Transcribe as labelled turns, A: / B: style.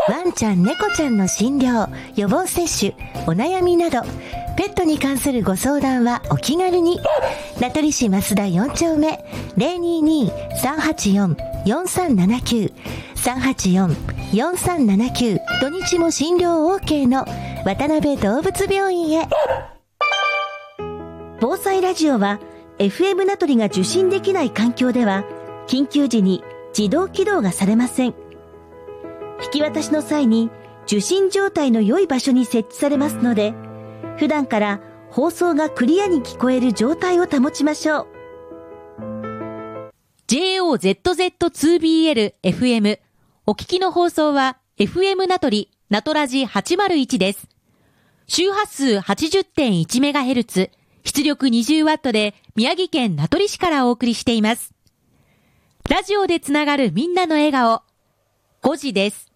A: ワンちゃん猫ちゃんの診療、予防接種、お悩みなどペットに関するご相談はお気軽に。名取市増田4丁目 022-384-4379 384-4379 土日も診療 OK の渡辺動物病院へ。
B: 防災ラジオは FM 名取が受信できない環境では緊急時に自動起動がされません。引き渡しの際に受信状態の良い場所に設置されますので、普段から放送がクリアに聞こえる状態を保ちましょう。
C: JOZZ2BL FM お聞きの放送は FM 名取名取ラジ801です。周波数 80.1MHz 出力 20W で宮城県名取市からお送りしています。ラジオでつながるみんなの笑顔、5時です。